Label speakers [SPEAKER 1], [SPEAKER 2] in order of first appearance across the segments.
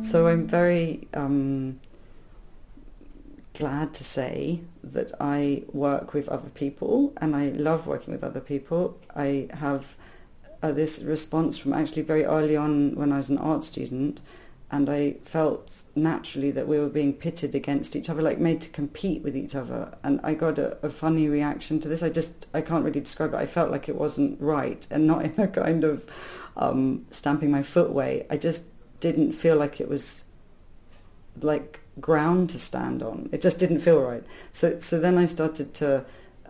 [SPEAKER 1] So I'm very glad to say that I work with other people, and I love working with other people. I have this response from actually very early on when I was an art student, and I felt naturally that we were being pitted against each other, like made to compete with each other. And I got a funny reaction to this. I can't really describe it. I felt like it wasn't right, and not in a kind of stamping my foot way. I just didn't feel like it was like ground to stand on. It just didn't feel right. So then I started to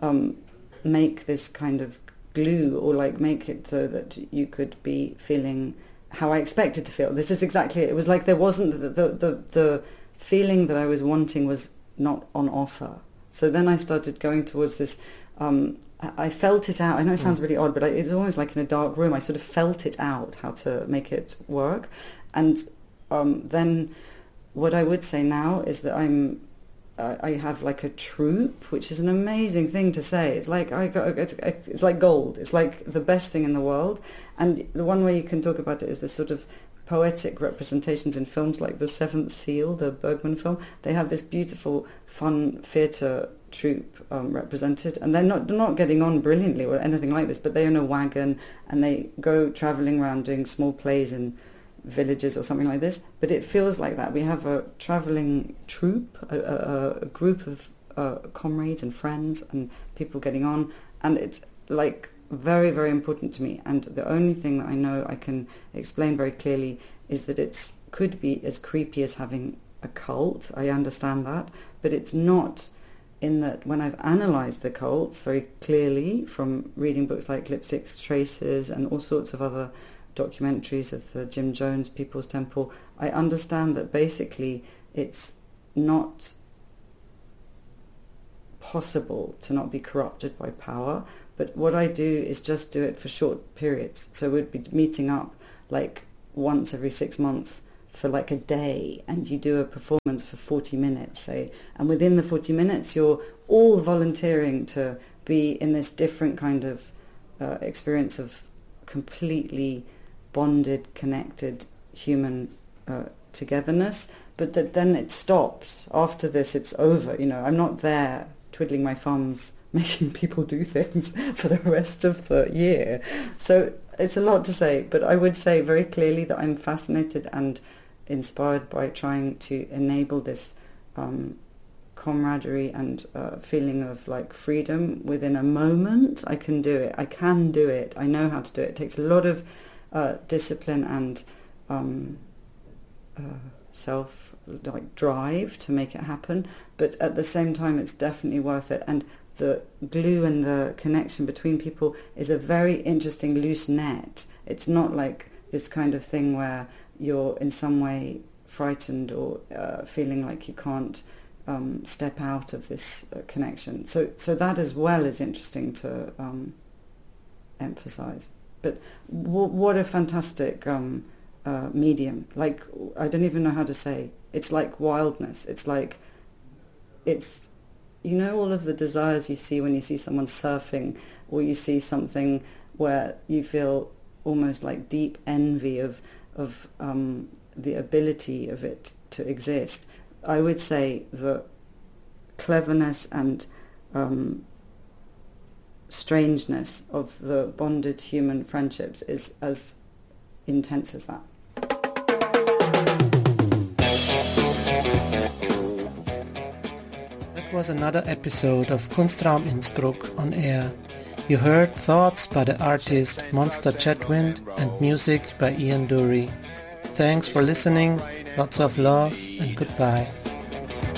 [SPEAKER 1] make this kind of glue, or like make it so that you could be feeling how I expected to feel. This is exactly it. It was like there wasn't the feeling that I was wanting was not on offer. So then I started going towards this. I felt it out. I know it sounds really odd, but it's almost like in a dark room. I sort of felt it out, how to make it work. And then what I would say now is that I have like a troupe, which is an amazing thing to say. It's like it's like gold. It's like the best thing in the world. And the one way you can talk about it is this sort of poetic representations in films like The Seventh Seal, the Bergman film. They have this beautiful, fun theatre troupe represented, and they're not getting on brilliantly or anything like this, but they're in a wagon and they go travelling around doing small plays in villages or something like this. But it feels like that. We have a travelling troupe, a group of comrades and friends and people getting on, and it's like very, very important to me. And the only thing that I know I can explain very clearly is that it could be as creepy as having a cult. I understand that, but it's not, in that when I've analysed the cults very clearly from reading books like Lipstick Traces and all sorts of other documentaries of the Jim Jones People's Temple, I understand that basically it's not possible to not be corrupted by power. But what I do is just do it for short periods. So we'd be meeting up like once every 6 months for like a day, and you do a performance for 40 minutes, say. And within the 40 minutes, you're all volunteering to be in this different kind of experience of completely bonded, connected human togetherness. But that then it stops. After this, it's over. You know, I'm not there twiddling my thumbs making people do things for the rest of the year. So it's a lot to say, but I would say very clearly that I'm fascinated and inspired by trying to enable this camaraderie and feeling of like freedom within a moment. I can do it. I know how to do it. It takes a lot of discipline and self drive to make it happen, but at the same time it's definitely worth it. And the glue and the connection between people is a very interesting loose net. It's not like this kind of thing where you're in some way frightened or feeling like you can't step out of this connection. So that as well is interesting to emphasize. But what a fantastic medium. Like, I don't even know how to say. It's like wildness. It's like, it's, you know, all of the desires you see when you see someone surfing, or you see something where you feel almost like deep envy of the ability of it to exist. I would say the cleverness and strangeness of the bonded human friendships is as intense as that.
[SPEAKER 2] That was another episode of Kunstraum Innsbruck on air. You heard thoughts by the artist Monster Chetwynd and music by Ian Dury. Thanks for listening, lots of love and goodbye.